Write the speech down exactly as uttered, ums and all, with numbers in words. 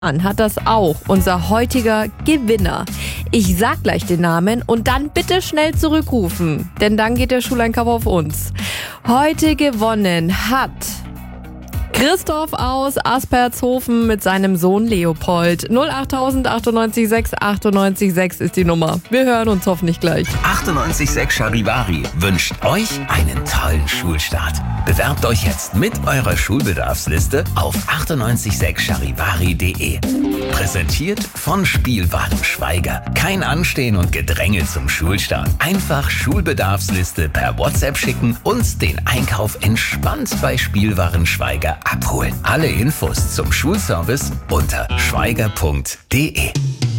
Hat das auch, unser heutiger Gewinner. Ich sag gleich den Namen und dann bitte schnell zurückrufen, denn dann geht der Schuleinkauf auf uns. Heute gewonnen hat Christoph aus Aspertshofen mit seinem Sohn Leopold. null acht achtundneunzig sechs achtundneunzig sechs ist die Nummer. Wir hören uns hoffentlich gleich. achtundneunzig sechs Charivari wünscht euch einen tollen Schulstart. Bewerbt euch jetzt mit eurer Schulbedarfsliste auf achtundneunzig sechs charivari punkt de. Präsentiert von Spielwaren Schwaiger. Kein Anstehen und Gedränge zum Schulstart. Einfach Schulbedarfsliste per WhatsApp schicken und den Einkauf entspannt bei Spielwaren Schwaiger abholen. Alle Infos zum Schulservice unter schwaiger punkt de.